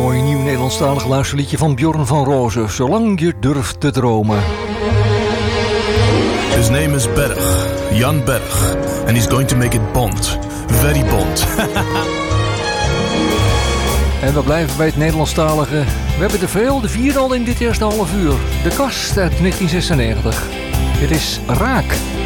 Mooi nieuw Nederlandstalig luisterliedje van Bjorn van Rozen. Zolang je durft te dromen. His name is Berg, Jan Berg. And he's going to make it Bond. Very Bond. En we blijven bij het Nederlandstalige. We hebben er veel, de vierde al in dit eerste half uur. De Kast uit 1996. Dit is Raak.